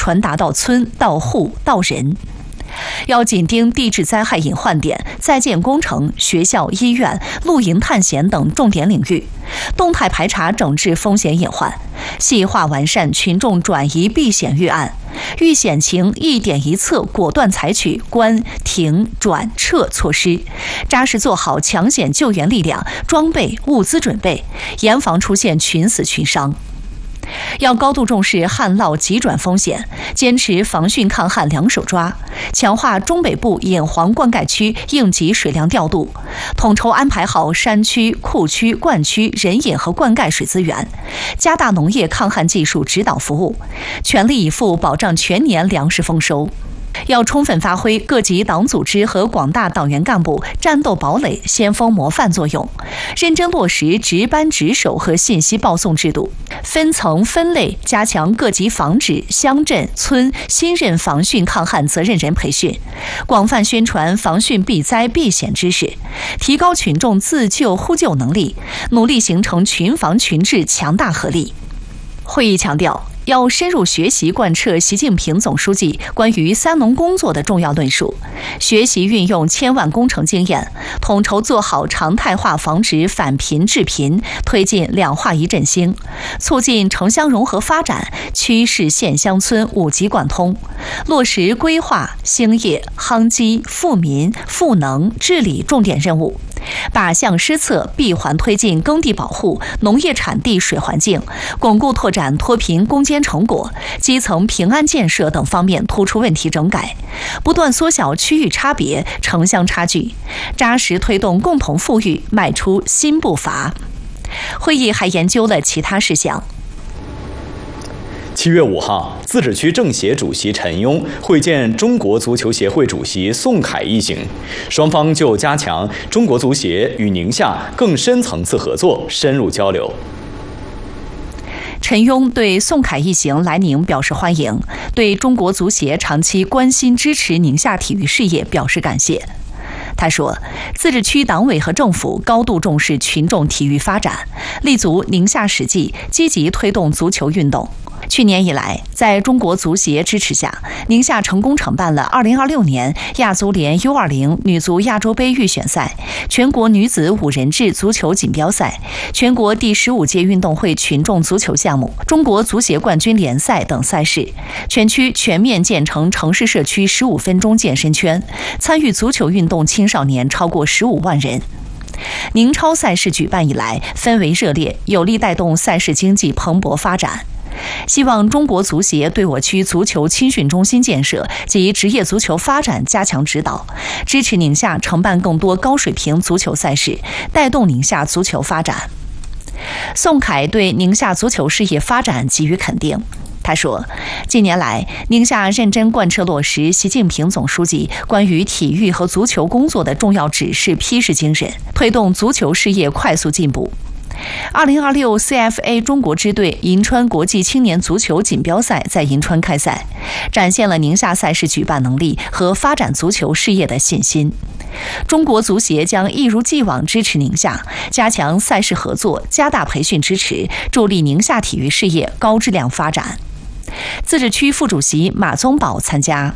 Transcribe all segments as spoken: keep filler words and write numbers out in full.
传达到村、到户、到人。要紧盯地质灾害隐患点、在建工程、学校、医院、露营探险等重点领域，动态排查整治风险隐患，细化完善群众转移避险预案，遇险情一点一策，果断采取关、停、转、撤措施，扎实做好抢险救援力量、装备、物资准备，严防出现群死群伤。要高度重视旱涝急转风险，坚持防汛抗旱两手抓，强化中北部引黄灌溉区应急水量调度，统筹安排好山区、库区、灌区人引和灌溉水资源，加大农业抗旱技术指导服务，全力以赴保障全年粮食丰收。要充分发挥各级党组织和广大党员干部战斗堡垒、先锋模范作用，认真落实值班值守和信息报送制度，分层分类加强各级防治、乡镇、村新任防汛抗旱责任人培训，广泛宣传防汛避灾避险知识，提高群众自救呼救能力，努力形成群防群治强大合力。会议强调，要深入学习贯彻习近平总书记关于三农工作的重要论述，学习运用千万工程经验，统筹做好常态化防止反贫治贫，推进两化一振兴，促进城乡融合发展，区市县乡村五级贯通，落实规划兴业、夯基、富民、赋能治理重点任务，靶向施策，闭环推进耕地保护、农业产地水环境，巩固拓展脱贫攻坚成果、基层平安建设等方面突出问题整改，不断缩小区域差别、城乡差距，扎实推动共同富裕迈出新步伐。会议还研究了其他事项。 七月五号，自治区政协主席陈庸会见中国足球协会主席宋凯一行，双方就加强中国足协与宁夏更深层次合作深入交流。 陈庸对宋凯一行来宁表示欢迎，对中国足协长期关心支持宁夏体育事业表示感谢。他说，自治区党委和政府高度重视群众体育发展，立足宁夏实际，积极推动足球运动。去年以来，在中国足协支持下，宁夏成功承办了二零二六年亚足联 U 二十 女足亚洲杯预选赛、全国女子五人制足球锦标赛、全国第十五届运动会群众足球项目、中国足协冠军联赛等赛事，全区全面建成城市社区十五分钟健身圈，参与足球运动青少年超过十五万人。宁超赛事举办以来，氛围热烈，有力带动赛事经济蓬勃发展。希望中国足协对我区足球青训中心建设及职业足球发展加强指导，支持宁夏承办更多高水平足球赛事，带动宁夏足球发展。宋凯对宁夏足球事业发展给予肯定。他说，近年来，宁夏认真贯彻落实习近平总书记关于体育和足球工作的重要指示批示精神，推动足球事业快速进步。二零二六 C F A 中国支队银川国际青年足球锦标赛在银川开赛，展现了宁夏赛事举办能力和发展足球事业的信心。中国足协将一如既往支持宁夏，加强赛事合作，加大培训支持，助力宁夏体育事业高质量发展。自治区副主席马宗宝参加。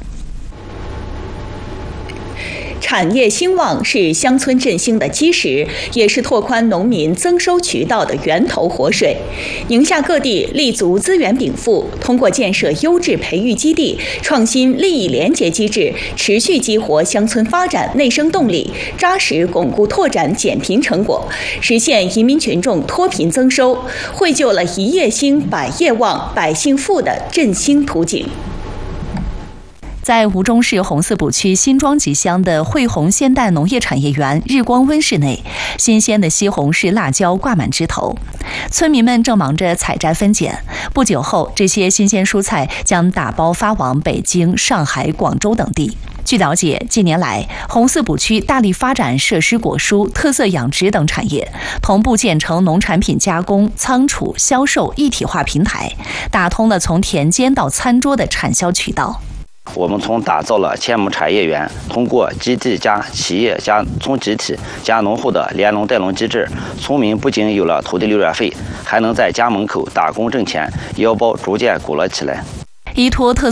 产业兴旺是乡村振兴的基石，也是拓宽农民增收渠道的源头活水。宁夏各地立足资源禀赋，通过建设优质培育基地、创新利益联结机制，持续激活乡村发展内生动力，扎实巩固拓展减贫成果，实现移民群众脱贫增收，绘就了一业兴、百业旺、百姓富的振兴图景。 在吴忠市红四堡区新庄集乡的汇红鲜蛋农业产业园日光温室内，新鲜的西红柿、辣椒挂满枝头，村民们正忙着采摘分拣。不久后，这些新鲜蔬菜将打包发往北京、上海、广州等地。据了解，近年来，红四堡区大力发展设施果蔬、特色养殖等产业，同步建成农产品加工、仓储、销售一体化平台，打通了从田间到餐桌的产销渠道。 我们从打造了千亩产业园，通过基地加企业加村集体加农户的联农带农机制，村民不仅有了土地流转费，还能在家门口打工挣钱，腰包逐渐鼓了起来。 依托特